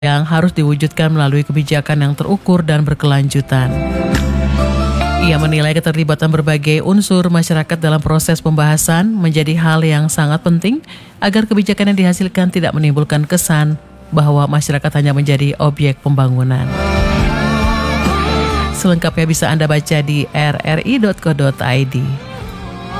yang harus diwujudkan melalui kebijakan yang terukur dan berkelanjutan. Ia menilai keterlibatan berbagai unsur masyarakat dalam proses pembahasan menjadi hal yang sangat penting agar kebijakan yang dihasilkan tidak menimbulkan kesan bahwa masyarakat hanya menjadi objek pembangunan. Selengkapnya bisa Anda baca di rri.co.id.